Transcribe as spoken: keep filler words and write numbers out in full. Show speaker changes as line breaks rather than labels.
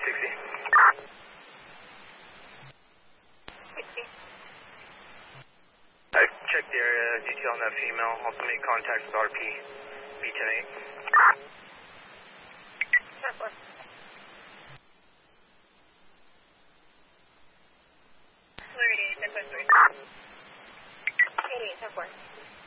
sixty.
sixty.
I checked the area, detail on that female. Also made contact with R P, B ten eight.
ten four. eighty-eight, ten four. eighty-eight, ten four.